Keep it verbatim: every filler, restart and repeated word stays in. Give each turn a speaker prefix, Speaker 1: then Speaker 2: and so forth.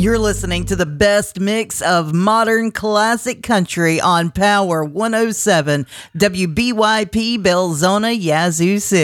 Speaker 1: You're listening to the best mix of modern classic country on Power one oh seven, W B Y P Belzona, Yazoo City.